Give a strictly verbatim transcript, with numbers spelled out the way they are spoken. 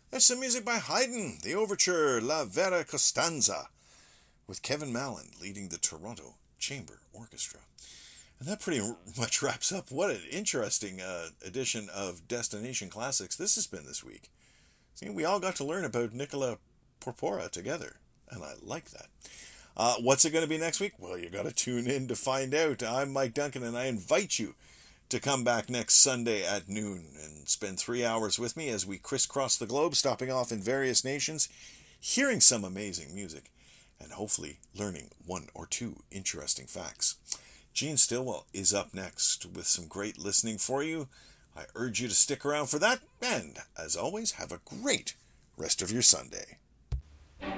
That's some music by Haydn, the overture La Vera Costanza, with Kevin Mallon leading the Toronto Chamber Orchestra. And that pretty much wraps up what an interesting uh, edition of Destination Classics this has been this week. See, we all got to learn about Nicola Porpora together, and I like that. Uh, what's it going to be next week? Well, you got to tune in to find out. I'm Mike Duncan, and I invite you to come back next Sunday at noon and spend three hours with me as we crisscross the globe, stopping off in various nations, hearing some amazing music, and hopefully learning one or two interesting facts. Gene Stillwell is up next with some great listening for you. I urge you to stick around for that, and as always, have a great rest of your Sunday.